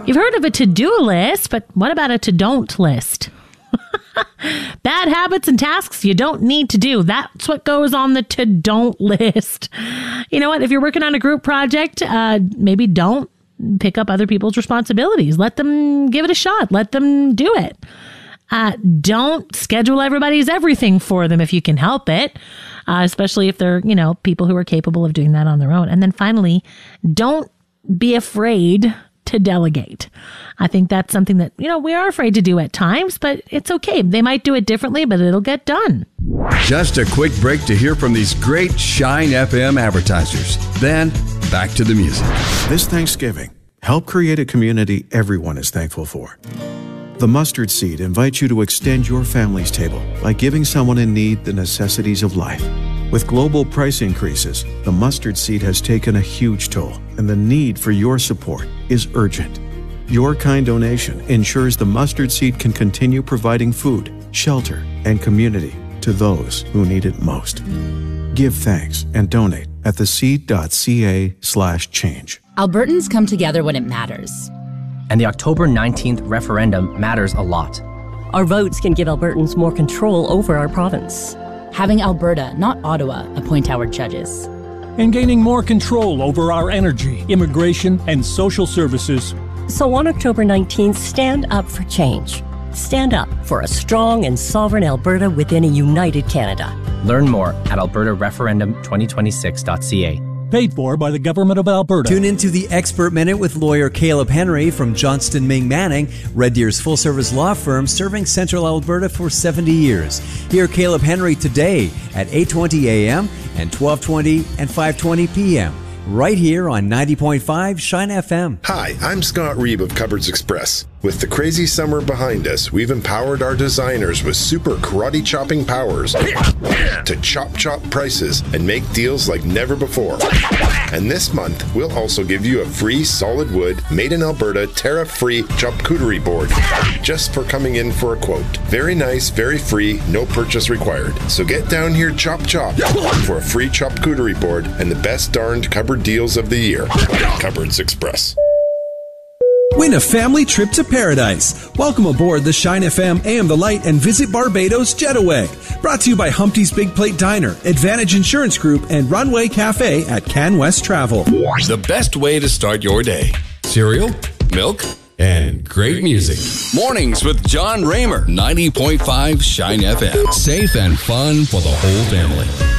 You've heard of a to-do list, but what about a to-don't list? Bad habits and tasks you don't need to do. That's what goes on the to-don't list. You know what? If you're working on a group project, maybe don't pick up other people's responsibilities. Let them give it a shot. Let them do it. Don't schedule everybody's everything for them if you can help it, especially if they're, people who are capable of doing that on their own. And then finally, don't be afraid to delegate. I think that's something that, we are afraid to do at times, but it's okay. They might do it differently, but it'll get done. Just a quick break to hear from these great Shine FM advertisers. Then back to the music. This Thanksgiving, help create a community everyone is thankful for. The Mustard Seed invites you to extend your family's table by giving someone in need the necessities of life. With global price increases, the Mustard Seed has taken a huge toll, and the need for your support is urgent. Your kind donation ensures the Mustard Seed can continue providing food, shelter, and community to those who need it most. Give thanks and donate at theseed.ca/change. Albertans come together when it matters. And the October 19th referendum matters a lot. Our votes can give Albertans more control over our province. Having Alberta, not Ottawa, appoint our judges. And gaining more control over our energy, immigration, and social services. So on October 19th, stand up for change. Stand up for a strong and sovereign Alberta within a united Canada. Learn more at albertareferendum2026.ca. Paid for by the Government of Alberta. Tune into the Expert Minute with lawyer Caleb Henry from Johnston Ming Manning, Red Deer's full-service law firm serving Central Alberta for 70 years. Hear Caleb Henry today at 8:20 a.m. and 12:20 and 5:20 p.m. right here on 90.5 Shine FM. Hi, I'm Scott Reeb of Cupboards Express. With the crazy summer behind us, we've empowered our designers with super karate chopping powers to chop prices and make deals like never before. And this month, we'll also give you a free solid wood, made in Alberta, tariff-free charcuterie board just for coming in for a quote. Very nice, very free, no purchase required. So get down here, chop for a free charcuterie board and the best darned cupboard deals of the year. Cupboards Express. Win a family trip to paradise. Welcome aboard the Shine FM AM The Light and visit Barbados Jetaway. Brought to you by Humpty's Big Plate Diner, Advantage Insurance Group, and Runway Cafe at CanWest Travel. The best way to start your day. Cereal, milk, and great music. Mornings with John Raymer. 90.5 Shine FM. Safe and fun for the whole family.